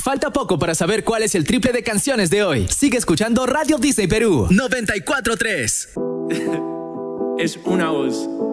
Falta poco para saber cuál es el triple de canciones de hoy. Sigue escuchando Radio Disney Perú 94.3. Es una voz.